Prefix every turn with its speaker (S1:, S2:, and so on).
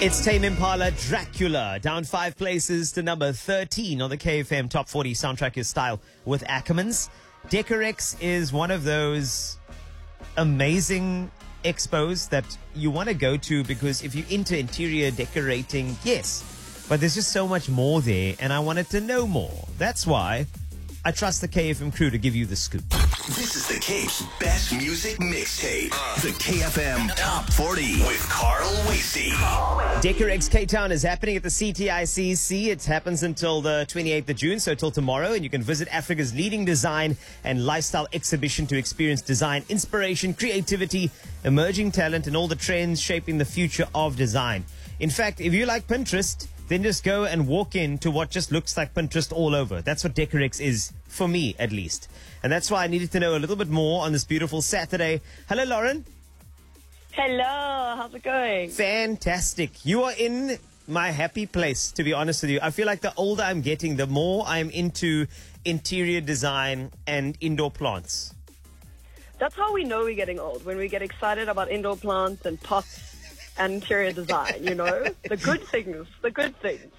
S1: It's Tame Impala Dracula, down 5 places to number 13 on the KFM Top 40 Soundtrack Your Style with Ackermans. Decorex is one of those amazing expos that you want to go to because if you're into interior decorating, yes, but there's just so much more there and I wanted to know more. That's why I trust the KFM crew to give you the scoop.
S2: This is the Cape's best music mixtape. The KFM Top 40 with Carl Wasey.
S1: Decorex K-Town is happening at the CTICC. It happens until the 28th of June, so till tomorrow. And you can visit Africa's leading design and lifestyle exhibition to experience design, inspiration, creativity, emerging talent, and all the trends shaping the future of design. In fact, if you like Pinterest, then just go and walk into what just looks like Pinterest all over. That's what Decorex is, for me at least. And that's why I needed to know a little bit more on this beautiful Saturday. Hello, Lauren.
S3: Hello, how's it going?
S1: Fantastic. You are in my happy place, to be honest with you. I feel like the older I'm getting, the more I'm into interior design and indoor plants.
S3: That's how we know we're getting old, when we get excited about indoor plants and pots and interior design, you know? The good things, the good things.